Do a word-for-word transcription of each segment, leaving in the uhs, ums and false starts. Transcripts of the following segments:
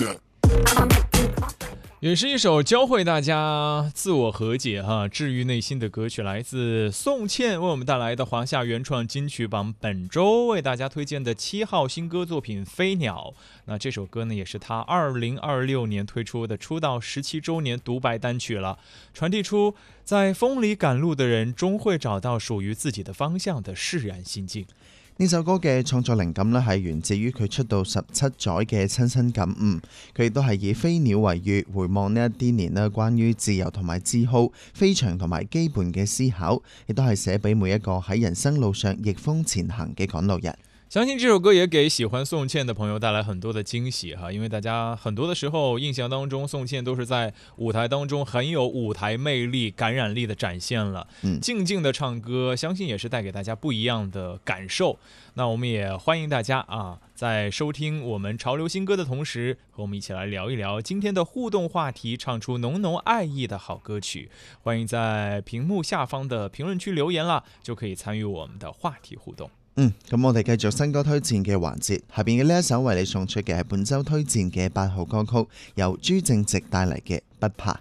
也是一首教会大家自我和解哈、治愈内心的歌曲，来自宋茜为我们带来的华夏原创金曲榜本周为大家推荐的七号新歌作品《飞鸟》。那这首歌呢，也是他二零二六年推出的出道十七周年独白单曲了，传递出在风里赶路的人终会找到属于自己的方向的释然心境。 呢首歌嘅創作靈感咧係源自於佢出道十七載嘅親身感悟，佢亦都係以飛鳥為喻，回望呢一啲年咧關於自由同埋自豪、飛翔同埋基本嘅思考，亦都係寫俾每一個喺人生路上逆風前行嘅趕路人。 相信这首歌也给喜欢宋茜的朋友带来很多的惊喜哈，因为大家很多的时候印象当中，宋茜都是在舞台当中很有舞台魅力、感染力的展现了。嗯，静静的唱歌，相信也是带给大家不一样的感受。那我们也欢迎大家啊，在收听我们潮流新歌的同时，和我们一起来聊一聊今天的互动话题，唱出浓浓愛意的好歌曲。欢迎在屏幕下方的评论區留言啦，就可以參與我們的話題互動。 嗯，咁我哋繼續新歌推薦嘅環節，下邊嘅呢一首為你送出嘅係本周推薦嘅八號歌曲，由朱正直帶嚟嘅《不怕》。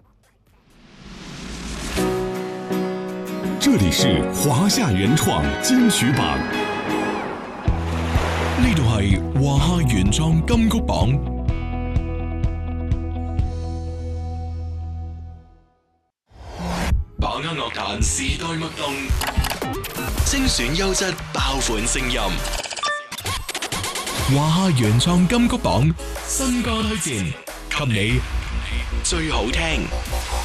這裡是華夏原創金曲榜，呢度係華夏原創金曲榜。把握樂壇時代脈動，精選優質爆款聲音。華夏原創金曲榜新歌推薦，給你最好聽。